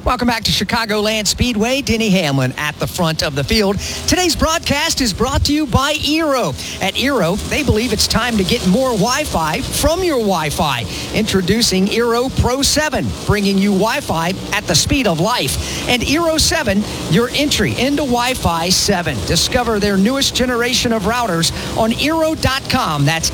Welcome back to Chicagoland Speedway. Denny Hamlin at the front of the field. Today's broadcast is brought to you by Eero. At Eero, they believe it's time to get more Wi-Fi from your Wi-Fi. Introducing Eero Pro 7, bringing you Wi-Fi at the speed of life. And Eero 7, your entry into Wi-Fi 7. Discover their newest generation of routers on Eero.com. That's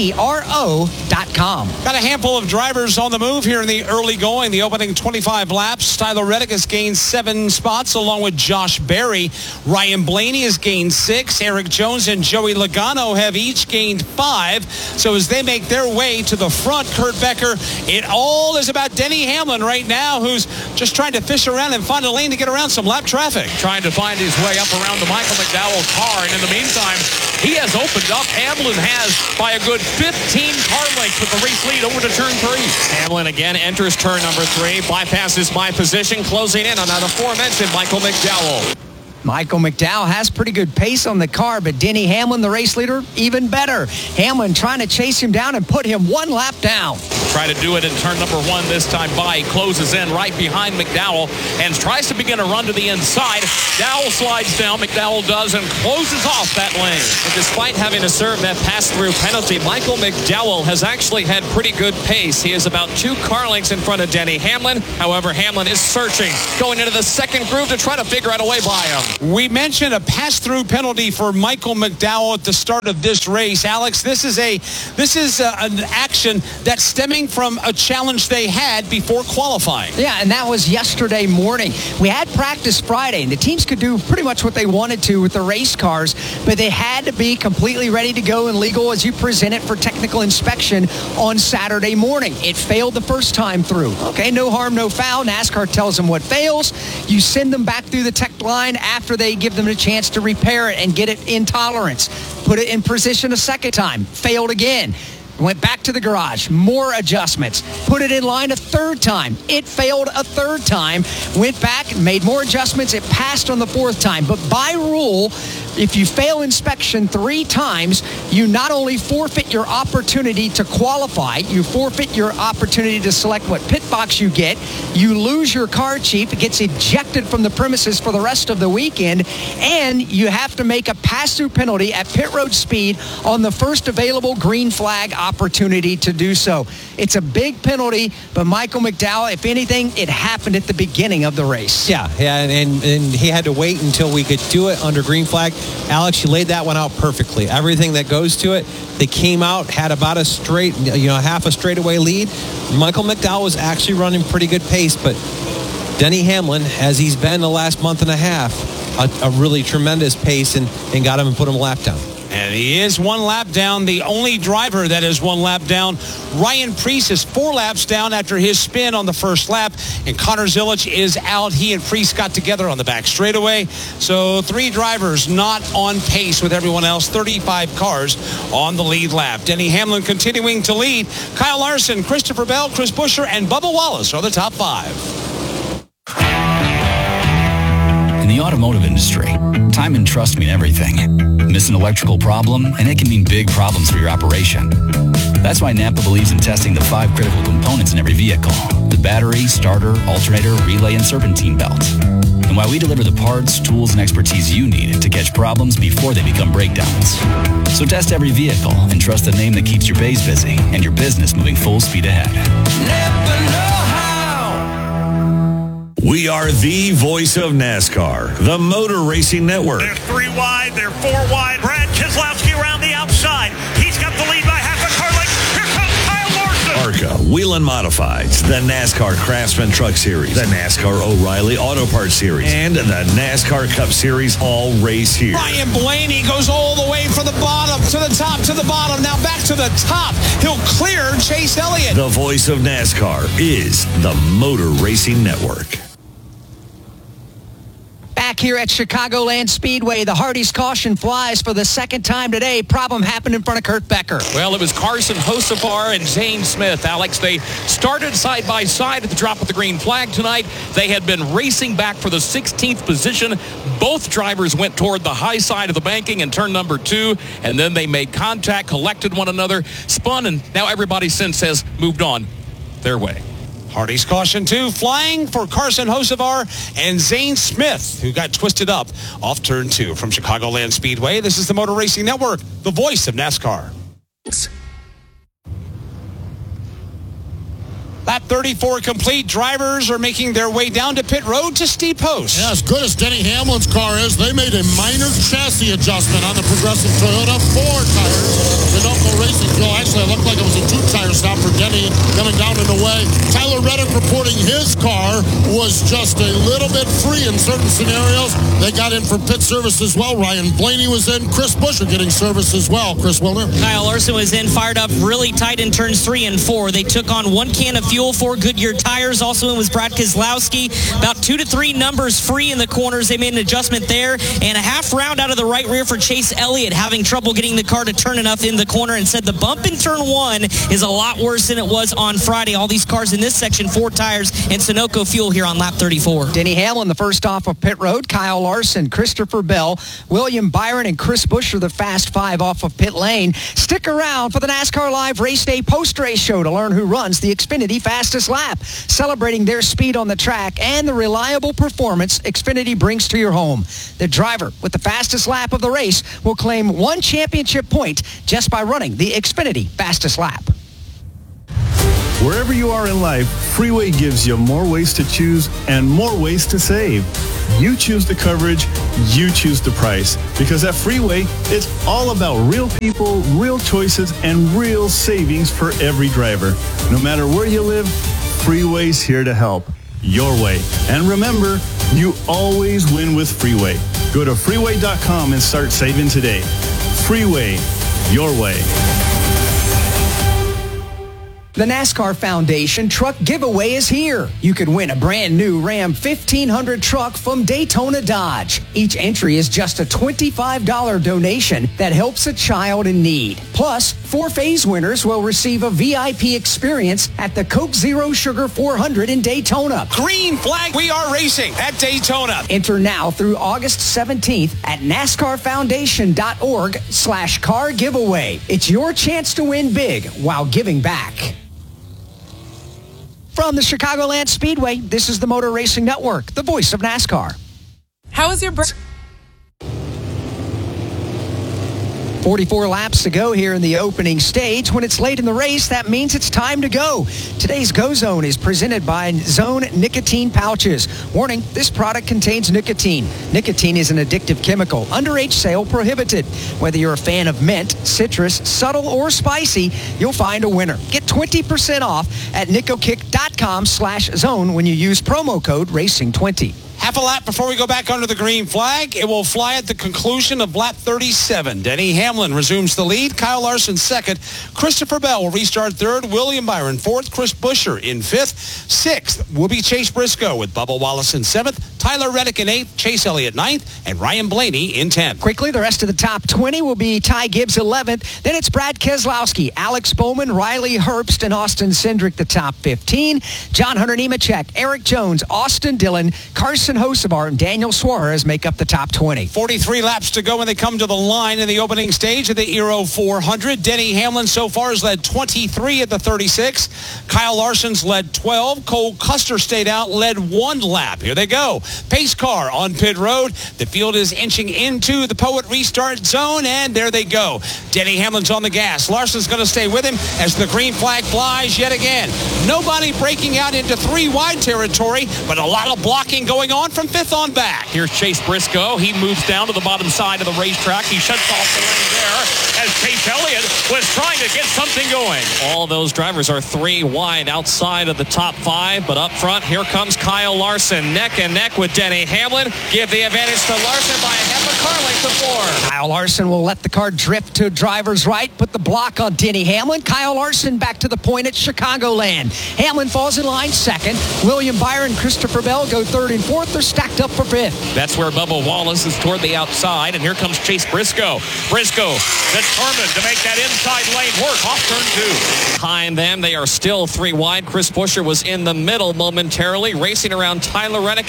EERO.com. Got a handful of drivers on the move here in the early going. The opening 25 laps. Tyler Reddick has gained 7 spots along with Josh Berry. Ryan Blaney has gained 6. Eric Jones and Joey Logano have each gained 5. So as they make their way to the front, Kurt Becker, it all is about Denny Hamlin right now, who's just trying to fish around and find a lane to get around some lap traffic. Trying to find his way up around the Michael McDowell car. And in the meantime, he has opened up. Hamlin has by a good 15 car lengths with the race lead over to turn 3. Hamlin again enters turn number 3, bypasses my position, closing in on the aforementioned Michael McDowell. Michael McDowell has pretty good pace on the car, but Denny Hamlin, the race leader, even better. Hamlin trying to chase him down and put him 1 lap down. Try to do it in turn number 1 this time by. He closes in right behind McDowell and tries to begin a run to the inside. Dowell slides down, McDowell does, and closes off that lane. And despite having to serve that pass-through penalty, Michael McDowell has actually had pretty good pace. He is about 2 car lengths in front of Denny Hamlin. However, Hamlin is searching, going into the second groove to try to figure out a way by him. We mentioned a pass-through penalty for Michael McDowell at the start of this race. Alex, this is an action that's stemming from a challenge they had before qualifying. Yeah, and that was yesterday morning. We had practice Friday, and the teams could do pretty much what they wanted to with the race cars, but they had to be completely ready to go and legal as you present it for technical inspection on Saturday morning. It failed the first time through. Okay, no harm, no foul. NASCAR tells them what fails. You send them back through the tech line after they give them a chance to repair it and get it in tolerance. Put it in position a second time. Failed again. Went back to the garage. More adjustments. Put it in line a third time. It failed a third time. Went back, made more adjustments. It passed on the 4th time. But by rule, if you fail inspection 3 times, you not only forfeit your opportunity to qualify, you forfeit your opportunity to select what pit box you get, you lose your car chief, it gets ejected from the premises for the rest of the weekend, and you have to make a pass-through penalty at pit road speed on the first available green flag opportunity to do so. It's a big penalty, but Michael McDowell, if anything, it happened at the beginning of the race. Yeah, and he had to wait until we could do it under green flag. Alex, you laid that one out perfectly. Everything that goes to it, they came out, had about a straight, half a straightaway lead. Michael McDowell was actually running pretty good pace, but Denny Hamlin, as he's been the last month and a half, a really tremendous pace and got him and put him a lap down. And he is 1 lap down. The only driver that is 1 lap down. Ryan Preece is 4 laps down after his spin on the first lap. And Connor Zilic is out. He and Preece got together on the back straightaway. So 3 drivers not on pace with everyone else. 35 cars on the lead lap. Denny Hamlin continuing to lead. Kyle Larson, Christopher Bell, Chris Buescher, and Bubba Wallace are the top 5. In the automotive industry, time and trust mean everything. Miss an electrical problem, and it can mean big problems for your operation. That's why Napa believes in testing the 5 critical components in every vehicle: the battery, starter, alternator, relay, and serpentine belt. And why we deliver the parts, tools, and expertise you need to catch problems before they become breakdowns. So test every vehicle and trust the name that keeps your bays busy and your business moving full speed ahead. Napa know-how. We are the voice of NASCAR, the Motor Racing Network. They're 3 wide, they're 4 wide. Brad Keselowski around the outside. He's got the lead by half a car length. Here comes Kyle Larson. ARCA Whelen Modifieds, the NASCAR Craftsman Truck Series, the NASCAR O'Reilly Auto Parts Series, and the NASCAR Cup Series all race here. Ryan Blaney goes all the way from the bottom to the top to the bottom. Now back to the top. He'll clear Chase Elliott. The voice of NASCAR is the Motor Racing Network. Back here at Chicagoland Speedway, the Hardy's caution flies for the 2nd time today. Problem happened in front of Kurt Becker. Well, it was Carson Hocevar and Zane Smith. Alex, they started side by side at the drop of the green flag tonight. They had been racing back for the 16th position. Both drivers went toward the high side of the banking in turn number 2, and then they made contact, collected one another, spun, and now everybody since has moved on their way. Hardy's caution 2, flying for Carson Hocevar and Zane Smith, who got twisted up off turn 2. From Chicagoland Speedway, this is the Motor Racing Network, the voice of NASCAR. Lap 34 complete. Drivers are making their way down to pit road to Steve Post. Yeah, as good as Denny Hamlin's car is, they made a minor chassis adjustment on the Progressive Toyota 4 tires. Sunoco Racing Fuel. Actually, it looked like it was a 2-tire stop for Denny coming down and away. Tyler Reddick reporting his car was just a little bit free in certain scenarios. They got in for pit service as well. Ryan Blaney was in. Chris Buescher getting service as well. Chris Wilner. Kyle Larson was in, fired up really tight in turns 3 and 4. They took on 1 can of fuel, 4 Goodyear tires. Also in was Brad Keselowski. About 2 to 3 numbers free in the corners. They made an adjustment there. And a half round out of the right rear for Chase Elliott, having trouble getting the car to turn enough in the corner, and said the bump in turn 1 is a lot worse than it was on Friday. All these cars in this section, 4 tires and Sunoco fuel here on lap 34. Denny Hamlin, the first off of pit road. Kyle Larson, Christopher Bell, William Byron, and Chris Buescher, the fast 5 off of pit lane. Stick around for the NASCAR Live Race Day post-race show to learn who runs the Xfinity Fastest Lap, celebrating their speed on the track and the reliable performance Xfinity brings to your home. The driver with the fastest lap of the race will claim 1 championship point just by running the Xfinity Fastest Lap. Wherever you are in life, Freeway gives you more ways to choose and more ways to save. You choose the coverage, you choose the price. Because at Freeway, it's all about real people, real choices, and real savings for every driver. No matter where you live, Freeway's here to help. Your way. And remember, you always win with Freeway. Go to freeway.com and start saving today. Freeway, your way. The NASCAR Foundation Truck Giveaway is here. You could win a brand new Ram 1500 truck from Daytona Dodge. Each entry is just a $25 donation that helps a child in need. Plus, 4 phase winners will receive a VIP experience at the Coke Zero Sugar 400 in Daytona. Green flag, we are racing at Daytona. Enter now through August 17th at NASCARFoundation.org/car giveaway. It's your chance to win big while giving back. From the Chicagoland Speedway, this is the Motor Racing Network, the voice of NASCAR. How is your 44 laps to go here in the opening stage. When it's late in the race, that means it's time to go. Today's Go Zone is presented by Zone Nicotine Pouches. Warning, this product contains nicotine. Nicotine is an addictive chemical. Underage sale prohibited. Whether you're a fan of mint, citrus, subtle, or spicy, you'll find a winner. Get 20% off at nicokick.com/zone when you use promo code RACING20. Half a lap before we go back under the green flag. It will fly at the conclusion of lap 37. Denny Hamlin resumes the lead. Kyle Larson second. Christopher Bell will restart third. William Byron fourth. Chris Buescher in fifth. Sixth will be Chase Briscoe with Bubba Wallace in seventh. Tyler Reddick in eighth. Chase Elliott ninth. And Ryan Blaney in 10th. Quickly, the rest of the top 20 will be Ty Gibbs 11th. Then it's Brad Keselowski, Alex Bowman, Riley Herbst, and Austin Cindric, the top 15. John Hunter Nemechek, Eric Jones, Austin Dillon, Carson Hocevar, and Daniel Suarez make up the top 20. 43 laps to go when they come to the line in the opening stage of the Aero 400. Denny Hamlin so far has led 23 at the 36. Kyle Larson's led 12. Cole Custer stayed out, led 1 lap. Here they go. Pace car on pit road. The field is inching into the Poet restart zone, and there they go. Denny Hamlin's on the gas. Larson's going to stay with him as the green flag flies yet again. Nobody breaking out into 3 wide territory, but a lot of blocking going on from 5th on back. Here's Chase Briscoe. He moves down to the bottom side of the racetrack. He shuts off the lane there as Chase Elliott was trying to get something going. All those drivers are 3 wide outside of the top 5, but up front, here comes Kyle Larson, neck and neck with Denny Hamlin. Give the advantage to Larson by a half a car length of 4. Kyle Larson will let the car drift to driver's right, put the block on Denny Hamlin. Kyle Larson back to the point at Chicagoland. Hamlin falls in line second. William Byron, Christopher Bell go third and fourth. They're stacked up for 5th. That's where Bubba Wallace is toward the outside, and here comes Chase Briscoe. Briscoe determined to make that inside lane work off turn 2. Behind them, they are still 3 wide. Chris Buescher was in the middle momentarily, racing around Tyler Reddick and Ty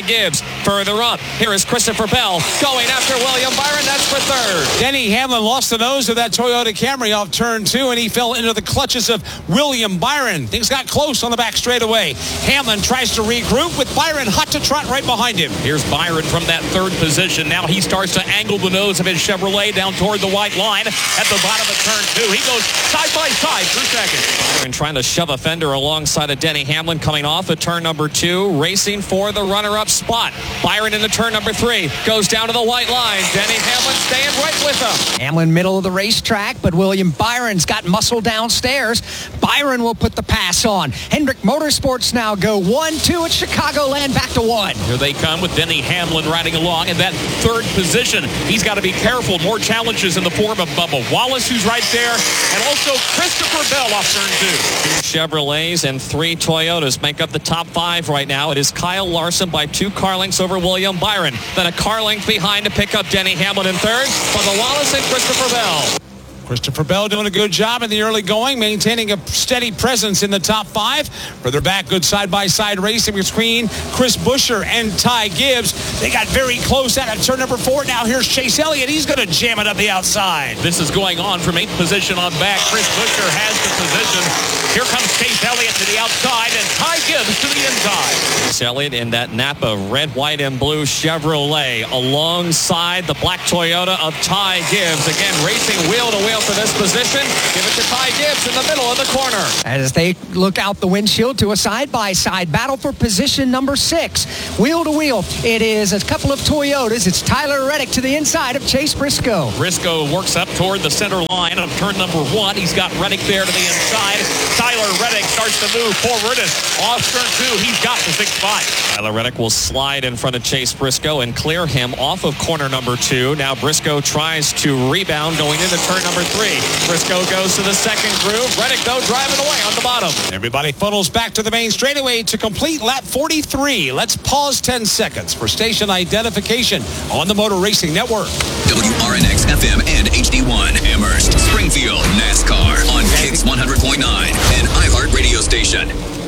Ty Gibbs. Further up, here is Christopher Bell going after William Byron. That's for third. Denny Hamlin lost the nose of that Toyota Camry off turn 2, and he fell into the clutches of William Byron. Things got close on the back straightaway. Hamlin tries to regroup with Byron hot to trot right behind him. Here's Byron from that third position. Now he starts to angle the nose of his Chevrolet down toward the white line at the bottom of turn 2. He goes side by side for second. Byron trying to shove a fender alongside of Denny Hamlin coming off at turn number 2, racing for the runner-up spot. Byron into turn number 3, goes down to the white line. Denny Hamlin staying right with him. Hamlin middle of the racetrack, but William Byron's got muscle downstairs. Byron will put the pass on. Hendrick Motorsports now go 1-2 at Chicagoland, back to 1. Here they come with Denny Hamlin riding along in that third position. He's got to be careful. More challenges in the form of Bubba Wallace, who's right there, and also Christopher Bell off turn 2. 2 Chevrolets and 3 Toyotas make up the top 5 right now. It is Kyle Larson by 2 car lengths over William Byron. Then a car length behind to pick up Denny Hamlin in third. Bubba Wallace and Christopher Bell. Christopher Bell doing a good job in the early going, maintaining a steady presence in the top 5. Further back, good side-by-side racing between Chris Buescher and Ty Gibbs. They got very close out of turn number 4. Now here's Chase Elliott. He's going to jam it up the outside. This is going on from 8th position on back. Chris Buescher has the position. Here comes Chase Elliott to the outside and Ty Gibbs to the inside. Chase Elliott in that Napa red, white, and blue Chevrolet alongside the black Toyota of Ty Gibbs. Again, racing wheel to wheel for this position. Give it to Ty Gibbs in the middle of the corner. As they look out the windshield to a side-by-side battle for position number 6. Wheel to wheel, it is a couple of Toyotas. It's Tyler Reddick to the inside of Chase Briscoe. Briscoe works up toward the center line of turn number 1. He's got Reddick there to the inside. Tyler Reddick starts to move forward, and off turn 2, he's got the 6 spot. Tyler Reddick will slide in front of Chase Briscoe and clear him off of corner number 2. Now Briscoe tries to rebound going into turn number 3. Briscoe goes to the second groove. Reddick, though, driving away on the bottom. Everybody funnels back to the main straightaway to complete lap 43. Let's pause 10 seconds for station identification on the Motor Racing Network. WRNX FM and HD1 Amherst, Springfield, NASCAR on Kicks 100.9 and iHeart Radio Station.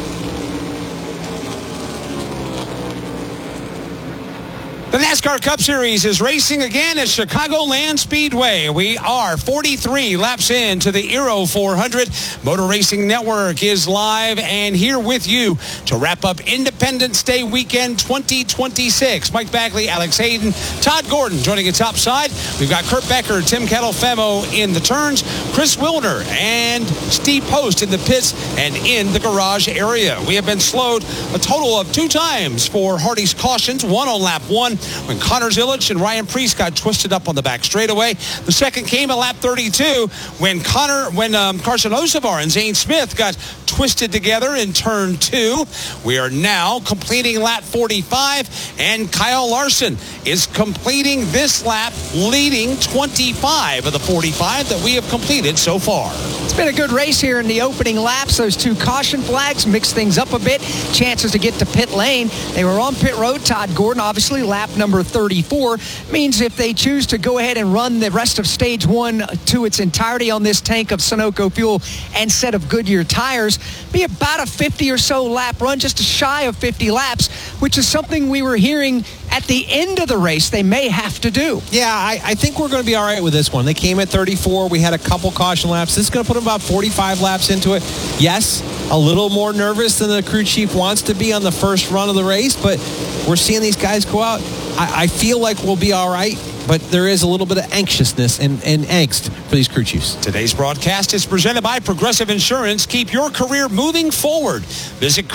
The NASCAR Cup Series is racing again at Chicagoland Speedway. We are 43 laps into the Aero 400. Motor Racing Network is live and here with you to wrap up Independence Day weekend 2026. Mike Bagley, Alex Hayden, Todd Gordon joining at top side. We've got Kurt Becker, Tim Catalfemo in the turns, Chris Wilner and Steve Post in the pits and in the garage area. We have been slowed a total of 2 times for Hardy's cautions, one on lap 1. When Connor Zilic and Ryan Preece got twisted up on the back straightaway. The second came at lap 32 when Carson Osavar and Zane Smith got twisted together in turn 2. We are now completing lap 45, and Kyle Larson is completing this lap, leading 25 of the 45 that we have completed so far. It's been a good race here in the opening laps. Those 2 caution flags mix things up a bit. Chances to get to pit lane. They were on pit road. Todd Gordon, obviously, lap number 34, means if they choose to go ahead and run the rest of stage 1 to its entirety on this tank of Sunoco fuel and set of Goodyear tires, be about a 50 or so lap run, just shy of 50 laps, which is something we were hearing at the end of the race they may have to do. Yeah, I think we're going to be all right with this one. They came at 34. We had a couple caution laps. This is going to put them about 45 laps into it. Yes, a little more nervous than the crew chief wants to be on the first run of the race, but we're seeing these guys go out. I feel like we'll be all right, but there is a little bit of anxiousness and angst for these crew chiefs. Today's broadcast is presented by Progressive Insurance. Keep your career moving forward. Visit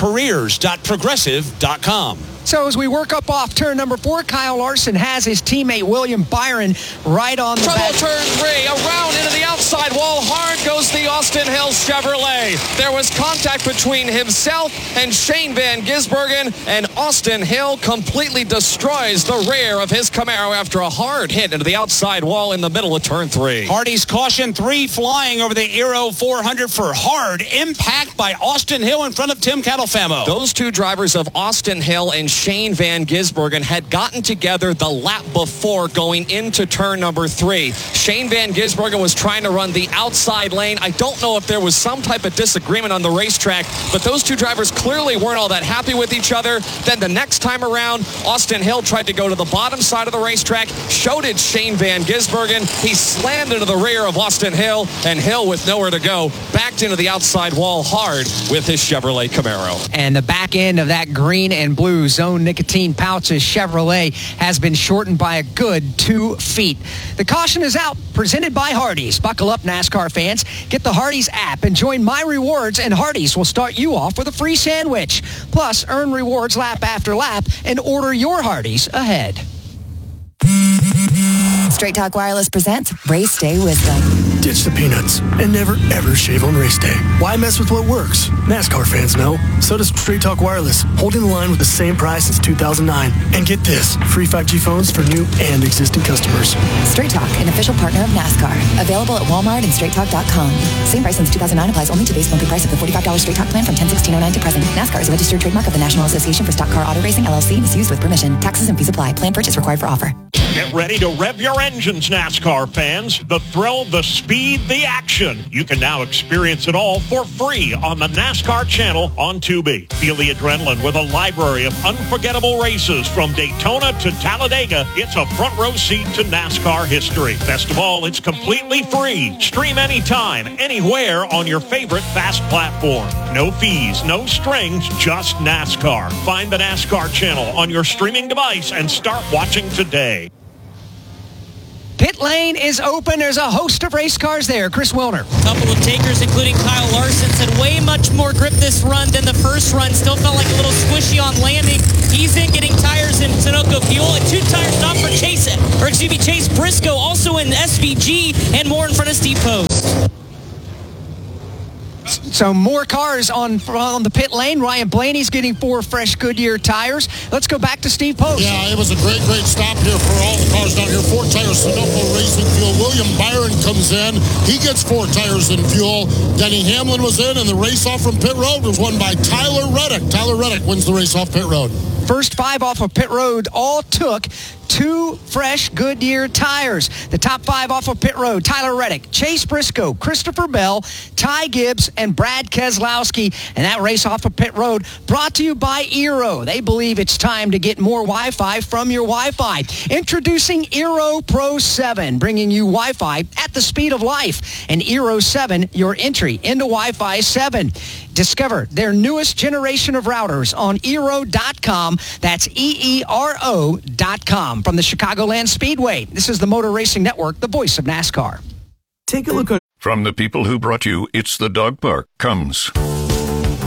careers.progressive.com. So as we work up off turn number 4, Kyle Larson has his teammate William Byron right on the back. Turn 3, around into the outside wall. Hard goes the Austin Hill Chevrolet. There was contact between himself and Shane Van Gisbergen, and Austin Hill completely destroys the rear of his Camaro after a hard hit into the outside wall in the middle of turn 3. Hardy's caution 3 flying over the Aero 400 for hard impact by Austin Hill in front of Tim Catalfemo. Those 2 drivers of Austin Hill and Shane Van Gisbergen had gotten together the lap before going into turn number 3. Shane Van Gisbergen was trying to run the outside lane. I don't know if there was some type of disagreement on the racetrack, but those two drivers clearly weren't all that happy with each other. Then the next time around, Austin Hill tried to go to the bottom side of the racetrack. So did Shane Van Gisbergen. He slammed into the rear of Austin Hill, and Hill, with nowhere to go, backed into the outside wall hard with his Chevrolet Camaro. And the back end of that green and blue Zone nicotine pouches Chevrolet has been shortened by a good 2 feet. The caution is out, presented by Hardee's. Buckle up, NASCAR fans. Get the Hardee's app and join My Rewards, and Hardee's will start you off with a free sandwich. Plus, earn rewards lap after lap and order your Hardee's ahead. Straight Talk Wireless presents Race Day Wisdom. Ditch the peanuts and never, ever shave on race day. Why mess with what works? NASCAR fans know. So does Straight Talk Wireless, holding the line with the same price since 2009. And get this, free 5G phones for new and existing customers. Straight Talk, an official partner of NASCAR. Available at Walmart and StraightTalk.com. Same price since 2009 applies only to base monthly price of the $45 Straight Talk plan from 10/16/09 to present. NASCAR is a registered trademark of the National Association for Stock Car Auto Racing, LLC, and is used with permission. Taxes and fees apply. Plan purchase required for offer. Get ready to rev your engines, NASCAR fans. The thrill, the speed, the action. You can now experience it all for free on the NASCAR channel on Tubi. Feel the adrenaline with a library of unforgettable races from Daytona to Talladega. It's a front row seat to NASCAR history. Best of all, it's completely free. Stream anytime, anywhere on your favorite fast platform. No fees, no strings, just NASCAR. Find the NASCAR channel on your streaming device and start watching today. Pit lane is open. There's a host of race cars there. Chris Wilner. Couple of takers, including Kyle Larson, said way much more grip this run than the first run. Still felt like a little squishy on landing. He's in getting tires in Sunoco Fuel. A 2-tire stop for Chase Briscoe, also in SVG, and more in front of Steve Post. So more cars on the pit lane. Ryan Blaney's getting 4 fresh Goodyear tires. Let's go back to Steve Post. Yeah, it was a great stop here for all the cars down here. 4 tires, Sunoco Racing Fuel. William Byron comes in. He gets 4 tires in fuel. Denny Hamlin was in, and the race off from pit road was won by Tyler Reddick. Tyler Reddick wins the race off pit road. First 5 off of pit road all took 2 fresh Goodyear tires. The top 5 off of pit road: Tyler Reddick, Chase Briscoe, Christopher Bell, Ty Gibbs, and Brad Keselowski. And that race off of pit road brought to you by Eero. They believe it's time to get more Wi-Fi from your Wi-Fi. Introducing Eero Pro 7, bringing you Wi-Fi at the speed of life. And Eero 7, your entry into Wi-Fi 7. Discover their newest generation of routers on Eero.com. That's EERO.com. From the Chicagoland Speedway, this is the Motor Racing Network, the voice of NASCAR. Take a look at... From the people who brought you It's the Dog Park comes...